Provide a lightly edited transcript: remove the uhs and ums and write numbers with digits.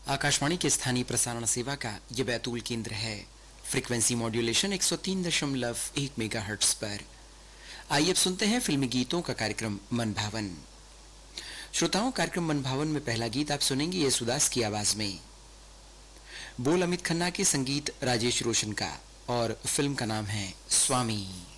आकाशवाणी के स्थानीय प्रसारण सेवा का ये बैतूल केंद्र है। फ्रीक्वेंसी मॉड्यूलेशन 103.1 मेगाहर्ट्ज पर। आइए अब सुनते हैं फिल्मी गीतों का कार्यक्रम मन भावन। श्रोताओं, कार्यक्रम मन भावन में पहला गीत आप सुनेंगे येसुदास की आवाज में। बोल अमित खन्ना के, संगीत राजेश रोशन का, और फिल्म का नाम है स्वामी।